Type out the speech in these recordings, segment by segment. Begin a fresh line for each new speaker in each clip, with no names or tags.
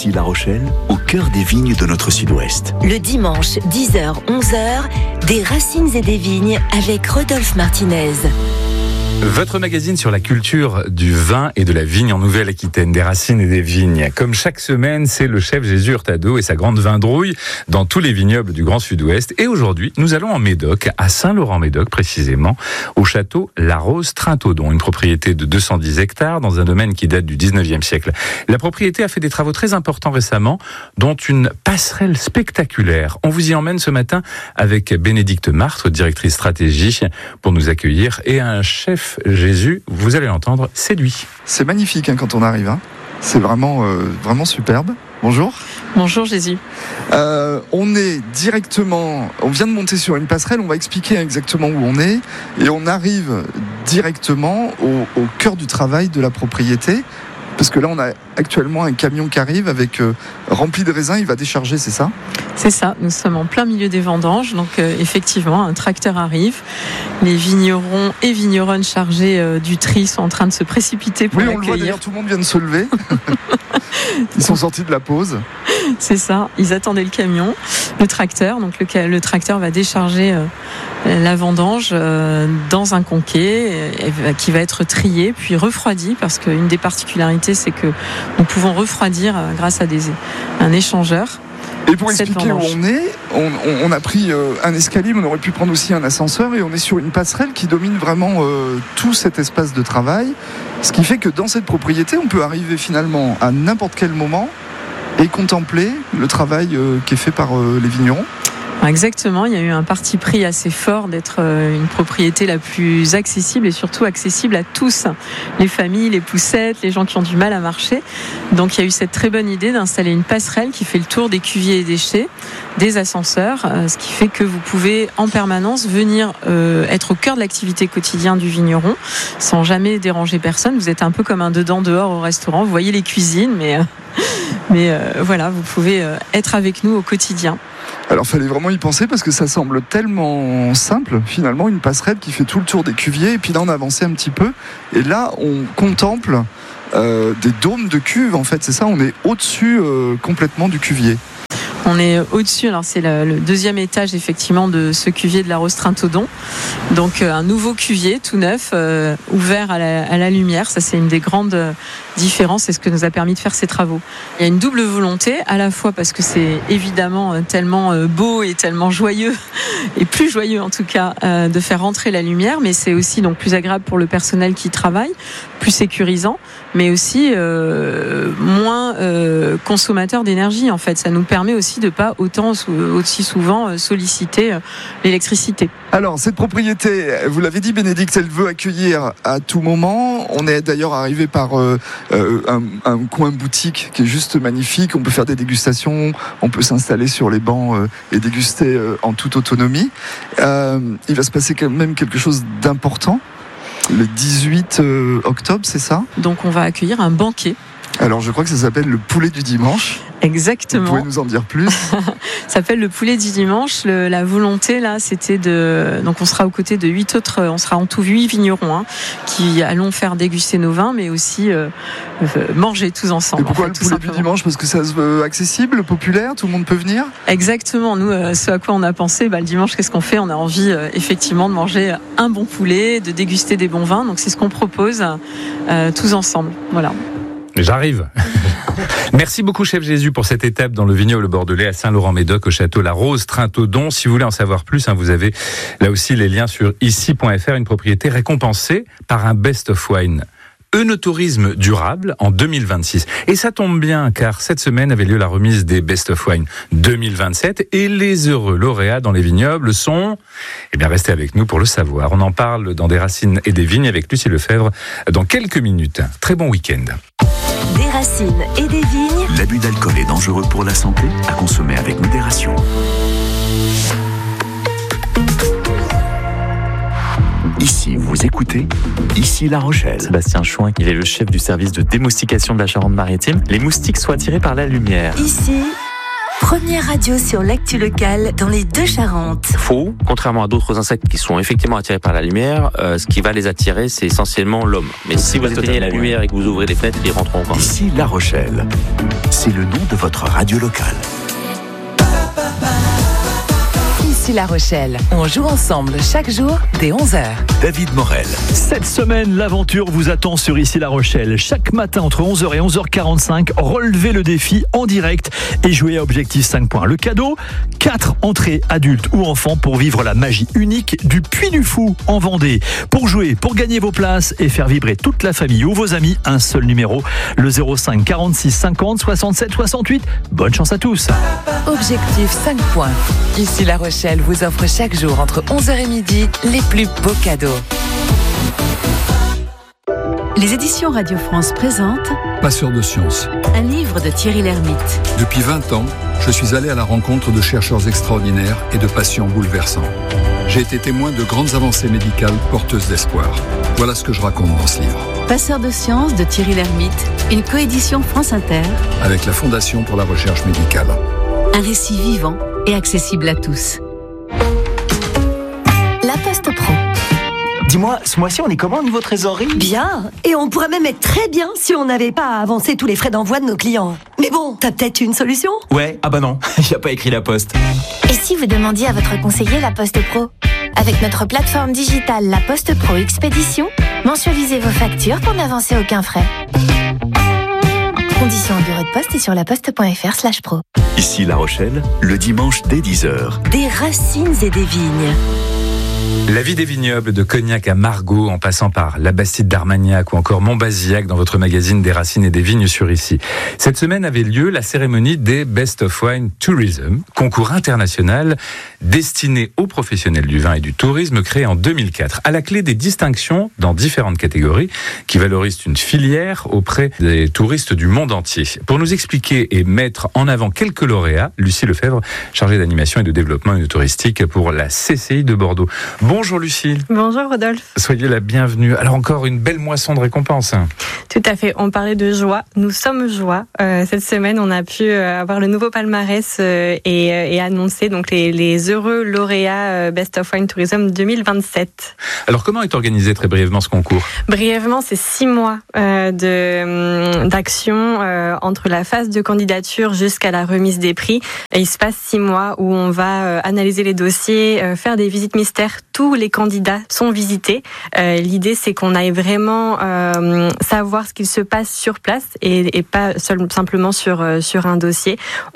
Ici La Rochelle, au cœur des vignes de notre sud-ouest.
Le dimanche, 10h-11h, des racines et des vignes avec Rodolphe Martinez.
Votre magazine sur la culture du vin et de la vigne en Nouvelle-Aquitaine, des racines et des vignes. Comme chaque semaine, c'est le chef Jésus Hurtado et sa grande vindrouille dans tous les vignobles du Grand Sud-Ouest. Et aujourd'hui, nous allons en Médoc, à Saint-Laurent-Médoc précisément, au château La Rose Trinthodon, une propriété de 210 hectares dans un domaine qui date du 19e siècle. La propriété a fait des travaux très importants récemment, dont une passerelle spectaculaire. On vous y emmène ce matin avec Bénédicte Martre, directrice stratégie, pour nous accueillir, et un chef Jésus, vous allez l'entendre, c'est lui.
C'est magnifique quand on arrive, c'est vraiment superbe. Bonjour.
Bonjour Jésus.
On vient de monter sur une passerelle, on va expliquer exactement où on est, et on arrive directement au cœur du travail de la propriété. Parce que là, on a actuellement un camion qui arrive rempli de raisins, il va décharger, c'est ça ?
C'est ça, nous sommes en plein milieu des vendanges, donc effectivement, un tracteur arrive. Les vignerons et vigneronnes chargés du tri sont en train de se précipiter pour l'accueillir.
Oui, on le voit d'ailleurs, tout le monde vient de se lever. Ils sont sortis de la pause.
C'est ça, ils attendaient le camion, le tracteur. Donc le tracteur va décharger la vendange dans un conquet qui va être trié puis refroidi, parce qu'une des particularités, c'est que nous pouvons refroidir grâce à un échangeur.
Et pour expliquer où on est, on a pris un escalier, mais on aurait pu prendre aussi un ascenseur, et on est sur une passerelle qui domine vraiment tout cet espace de travail. Ce qui fait que dans cette propriété, on peut arriver finalement à n'importe quel moment et contempler le travail qui est fait par les vignerons.
Exactement, il y a eu un parti pris assez fort d'être une propriété la plus accessible, et surtout accessible à tous, les familles, les poussettes, les gens qui ont du mal à marcher. Donc il y a eu cette très bonne idée d'installer une passerelle qui fait le tour des cuviers et déchets, des ascenseurs, ce qui fait que vous pouvez en permanence venir être au cœur de l'activité quotidienne du vigneron sans jamais déranger personne. Vous êtes un peu comme un dedans-dehors au restaurant, vous voyez les cuisines, mais voilà, vous pouvez être avec nous au quotidien.
Alors, fallait vraiment y penser, parce que ça semble tellement simple, finalement, une passerelle qui fait tout le tour des cuviers. Et puis là, on a avancé un petit peu. Et là, on contemple des dômes de cuves, en fait. C'est ça, on est au-dessus complètement du cuvier.
On est au-dessus, alors c'est le deuxième étage effectivement de ce cuvier de la Rose Trinthodon. Donc un nouveau cuvier tout neuf, ouvert à la lumière. Ça, c'est une des grandes différences, c'est ce que nous a permis de faire ces travaux. Il y a une double volonté, à la fois parce que c'est évidemment tellement beau et tellement joyeux, et plus joyeux en tout cas, de faire rentrer la lumière, mais c'est aussi donc plus agréable pour le personnel qui travaille, plus sécurisant, mais aussi moins consommateur d'énergie. En fait, ça nous permet aussi de pas aussi souvent solliciter l'électricité.
Alors, cette propriété, vous l'avez dit Bénédicte, elle veut accueillir à tout moment. On est d'ailleurs arrivé par un coin boutique qui est juste magnifique. On peut faire des dégustations, on peut s'installer sur les bancs et déguster en toute autonomie. Il va se passer quand même quelque chose d'important. Le 18 octobre, c'est ça ?
Donc on va accueillir un banquet.
Alors je crois que ça s'appelle le poulet du dimanche.
Exactement.
Vous pouvez nous en dire plus ?
Ça s'appelle le poulet du dimanche. La volonté là, c'était donc on sera aux côtés de 8 autres, on sera en tout 8 vignerons qui allons faire déguster nos vins, mais aussi manger tous ensemble.
Et pourquoi le poulet du dimanche ? Parce que ça se veut accessible, populaire, tout le monde peut venir ?
Exactement. Nous, ce à quoi on a pensé, le dimanche, qu'est-ce qu'on fait ? On a envie effectivement de manger un bon poulet, de déguster des bons vins. Donc c'est ce qu'on propose tous ensemble. Voilà.
J'arrive. Merci beaucoup, chef Jésus, pour cette étape dans le vignoble bordelais à Saint-Laurent-Médoc, au château La Rose Trinthodon. Si vous voulez en savoir plus, vous avez là aussi les liens sur ici.fr, une propriété récompensée par un Best of Wine Œnotourisme durable en 2026. Et ça tombe bien, car cette semaine avait lieu la remise des Best of Wine 2027, et les heureux lauréats dans les vignobles sont... restez avec nous pour le savoir. On en parle dans Des Racines et des Vignes avec Lucie Lefebvre dans quelques minutes. Très bon week-end.
Des Racines et des Vignes.
L'abus d'alcool est dangereux pour la santé, à consommer avec modération. Ici, vous écoutez Ici La Rochelle.
Sébastien Chouin, il est le chef du service de démoustication de la Charente-Maritime. Les moustiques sont attirés par la lumière.
Ici, Première radio sur l'actu locale dans les deux Charentes.
Faux. Contrairement à d'autres insectes qui sont effectivement attirés par la lumière, ce qui va les attirer, c'est essentiellement l'homme. Mais si vous éteignez la lumière et que vous ouvrez les fenêtres, ils rentreront quand même.
Ici La Rochelle. C'est le nom de votre radio locale.
Ici La Rochelle. On joue ensemble chaque jour dès 11h.
David Morel.
Cette semaine, l'aventure vous attend sur Ici La Rochelle. Chaque matin entre 11h et 11h45, relevez le défi en direct et jouez à objectif 5 points. Le cadeau, 4 entrées adultes ou enfants pour vivre la magie unique du Puy du Fou en Vendée. Pour jouer, pour gagner vos places et faire vibrer toute la famille ou vos amis, un seul numéro, le 05 46 50 67 68. Bonne chance à tous.
Objectif 5 points. Ici La Rochelle vous offre chaque jour entre 11h et midi les plus beaux cadeaux.
Les éditions Radio France présentent
Passeur de sciences.
Un livre de Thierry Lhermitte.
Depuis 20 ans, je suis allé à la rencontre de chercheurs extraordinaires et de patients bouleversants. J'ai été témoin de grandes avancées médicales porteuses d'espoir. Voilà ce que je raconte dans ce livre.
Passeur de sciences de Thierry Lhermitte, une coédition France Inter.
Avec la Fondation pour la recherche médicale.
Un récit vivant et accessible à tous.
La Poste Pro.
Dis-moi, ce mois-ci, on est comment au niveau trésorerie ?
Bien, et on pourrait même être très bien si on n'avait pas à avancer tous les frais d'envoi de nos clients. Mais bon, t'as peut-être une solution ?
Ouais, ah bah non, il a pas écrit la Poste.
Et si vous demandiez à votre conseiller La Poste Pro ? Avec notre plateforme digitale La Poste Pro Expédition, mensualisez vos factures pour n'avancer aucun frais. Conditions en bureau de poste et sur laposte.fr/pro.
Ici La Rochelle, le dimanche dès 10h.
Des racines et des vignes.
La vie des vignobles de Cognac à Margaux, en passant par la Bastide d'Armagnac ou encore Montbazillac dans votre magazine des racines et des vignes sur Ici. Cette semaine avait lieu la cérémonie des Best of Wine Tourism, concours international destiné aux professionnels du vin et du tourisme créé en 2004. À la clé des distinctions dans différentes catégories qui valorisent une filière auprès des touristes du monde entier. Pour nous expliquer et mettre en avant quelques lauréats, Lucie Lefebvre, chargée d'animation et de développement touristique pour la CCI de Bordeaux. Bonjour Lucille.
Bonjour Rodolphe.
Soyez la bienvenue. Alors encore une belle moisson de récompenses.
Tout à fait, on parlait de joie. Nous sommes joie. Cette semaine, on a pu avoir le nouveau palmarès et annoncer donc les heureux lauréats Best of Wine Tourism 2027.
Alors comment est organisé très brièvement ce concours ?
Brièvement, c'est 6 mois d'action entre la phase de candidature jusqu'à la remise des prix. Et il se passe 6 mois où on va analyser les dossiers, faire des visites mystères. Tous les candidats sont visités. L'idée, c'est qu'on aille vraiment savoir ce qu'il se passe sur place et pas simplement sur un dossier.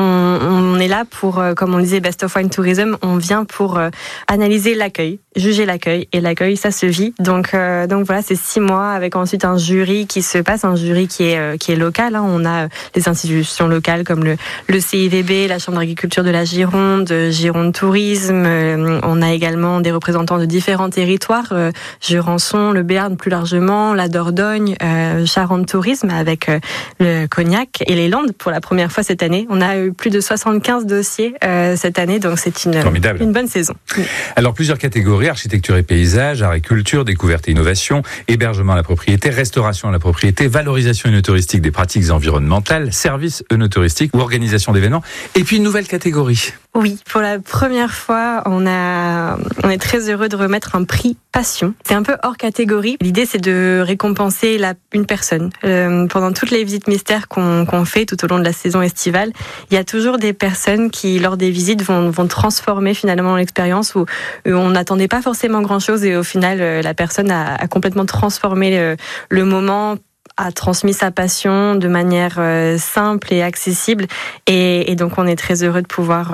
On est là pour, comme on disait, Best of Wine Tourism, on vient pour analyser l'accueil, juger l'accueil. Et l'accueil, ça se vit. Donc voilà, c'est 6 mois avec ensuite un jury qui se passe, un jury qui est local. Hein. On a les institutions locales comme le CIVB, la Chambre d'agriculture de la Gironde, Gironde Tourisme. On a également des représentants de différents territoires, Jurançon, le Béarn plus largement, la Dordogne, Charente Tourisme avec le Cognac et les Landes pour la première fois cette année. On a eu plus de 75 dossiers cette année, donc c'est une bonne saison.
Alors plusieurs catégories, architecture et paysage, art et culture, découverte et innovation, hébergement à la propriété, restauration à la propriété, valorisation œnotouristique des pratiques environnementales, services œnotouristique ou organisation d'événements, et puis une nouvelle catégorie.
Oui, pour la première fois, on est très heureux de remettre un prix passion. C'est un peu hors catégorie. L'idée, c'est de récompenser une personne. Pendant toutes les visites mystères qu'on fait tout au long de la saison estivale, il y a toujours des personnes qui, lors des visites, vont transformer finalement l'expérience où on n'attendait pas forcément grand-chose et au final, la personne a complètement transformé le moment, a transmis sa passion de manière simple et accessible et donc on est très heureux de pouvoir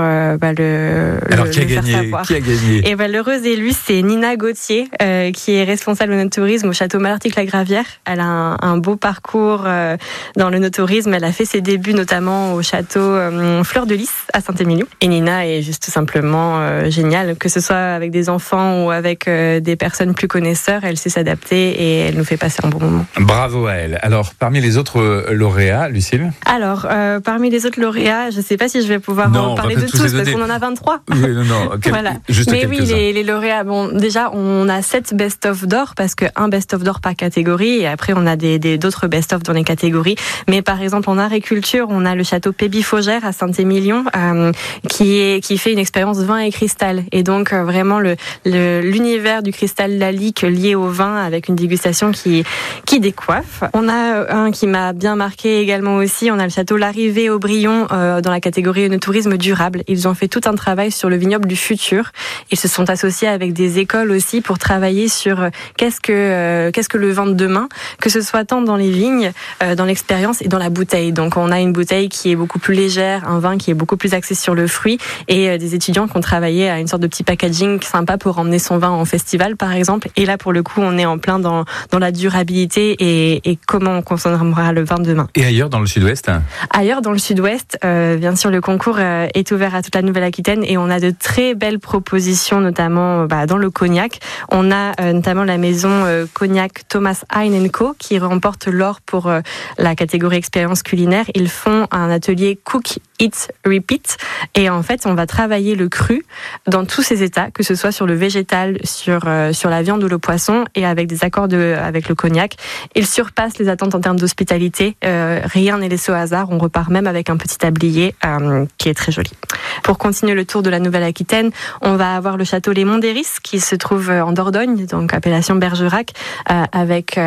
Alors qui a gagné ?
Et l'heureuse élue, c'est Nina Gauthier qui est responsable de tourisme au château Malartic-la-Gravière. Elle a un beau parcours dans le tourisme. Elle a fait ses débuts notamment au château Fleur de Lys à Saint-Émilion. Et Nina est juste tout simplement géniale, que ce soit avec des enfants ou avec des personnes plus connaisseurs. Elle sait s'adapter et elle nous fait passer un bon moment.
Bravo à elle. Rochelle. Alors, parmi les autres lauréats, Lucille?
Alors, parmi les autres lauréats, je ne sais pas si je vais pouvoir en parler de tous, parce qu'on en a 23.
Oui, non,
voilà.
Juste
mais
quelques-uns.
Oui, les lauréats, bon, déjà, on a 7 best-of d'or, parce qu'un best-of d'or par catégorie, et après, on a d'autres best-of dans les catégories. Mais par exemple, en agriculture, on a le château Pébi-Faugère à Saint-Émilion, qui fait une expérience vin et cristal. Et donc, vraiment, l'univers du cristal lalique lié au vin, avec une dégustation qui décoiffe. On a un qui m'a bien marqué également aussi, on a le château L'Arrivée au Brion dans la catégorie tourisme durable. Ils ont fait tout un travail sur le vignoble du futur. Ils se sont associés avec des écoles aussi pour travailler sur qu'est-ce que le vin de demain, que ce soit tant dans les vignes, dans l'expérience et dans la bouteille. Donc on a une bouteille qui est beaucoup plus légère, un vin qui est beaucoup plus axé sur le fruit, et des étudiants qui ont travaillé à une sorte de petit packaging sympa pour emmener son vin en festival par exemple. Et là pour le coup on est en plein dans la durabilité et comment on consommera le vin de demain.
Et ailleurs dans le sud-ouest?
Ailleurs dans le sud-ouest, bien sûr le concours est ouvert à toute la Nouvelle-Aquitaine et on a de très belles propositions, notamment dans le cognac. On a notamment la maison cognac Thomas Hein & Co qui remporte l'or pour la catégorie expérience culinaire. Ils font un atelier Cook, Eat, Repeat, et en fait on va travailler le cru dans tous ses états, que ce soit sur le végétal, sur la viande ou le poisson, et avec des accords avec le cognac. Il surpasse les attentes en termes d'hospitalité, rien n'est laissé au hasard, on repart même avec un petit tablier qui est très joli. Pour continuer le tour de la Nouvelle-Aquitaine, on va avoir le château Les Monts d'Héris qui se trouve en Dordogne, donc appellation Bergerac, avec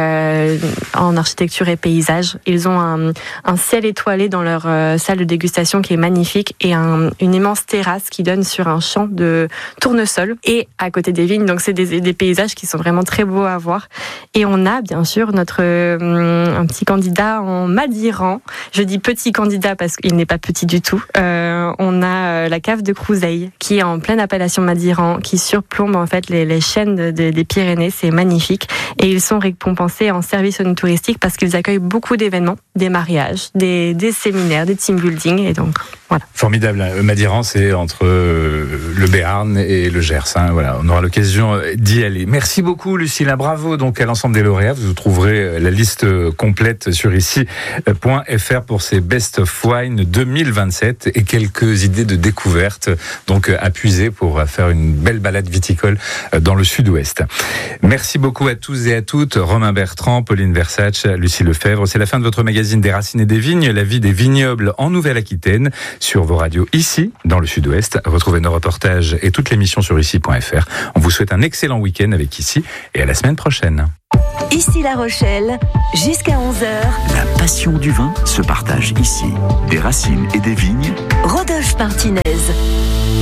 en architecture et paysage. Ils ont un ciel étoilé dans leur salle de dégustation qui est magnifique, et une immense terrasse qui donne sur un champ de tournesol et à côté des vignes. Donc c'est des paysages qui sont vraiment très beaux à voir. Et on a bien sûr un petit candidat en Madiran. Je dis petit candidat parce qu'il n'est pas petit du tout. On a la cave de Crouseille qui est en pleine appellation Madiran, qui surplombe en fait les chaînes des Pyrénées. C'est magnifique, et ils sont récompensés en service touristique parce qu'ils accueillent beaucoup d'événements, des mariages, des séminaires, des team building, et donc voilà.
Formidable. Madiran, c'est entre le Béarn et le Gers. Voilà, on aura l'occasion d'y aller. Merci beaucoup, Lucille. Bravo donc à l'ensemble des lauréats. Vous trouverez la liste complète sur ici.fr pour ces Best of Wine 2027 et quelques idées de découverte donc à puiser pour faire une belle balade viticole dans le sud-ouest. Merci beaucoup à tous et à toutes. Romain Bertrand, Pauline Versace, Lucie Lefebvre. C'est la fin de votre magazine des Racines et des Vignes, la vie des vignobles en Nouvelle-Aquitaine, sur vos radios ici, dans le sud-ouest. Retrouvez nos reportages et toute l'émission sur ici.fr. On vous souhaite un excellent week-end avec Ici et à la semaine prochaine.
Ici La Rochelle, jusqu'à 11h.
La passion du vin se partage ici. Des racines et des vignes.
Rodolphe Martinez.